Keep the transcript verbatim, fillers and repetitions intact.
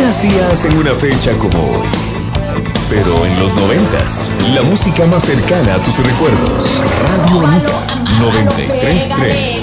¿Qué hacías en una fecha como hoy? Pero en los noventas, la música más cercana a tus recuerdos. Radio Amiga noventa y tres punto tres.